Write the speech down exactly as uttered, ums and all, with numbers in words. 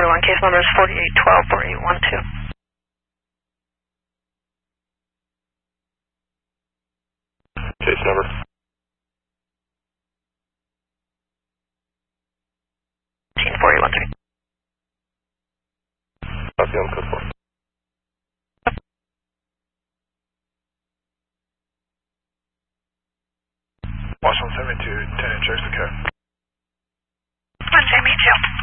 forty-one, case number is forty-eight twelve, forty-eight twelve. Case number. forty-one three. Copy on code four. Washington seventy-two, ten, checks the code. one seventy-two.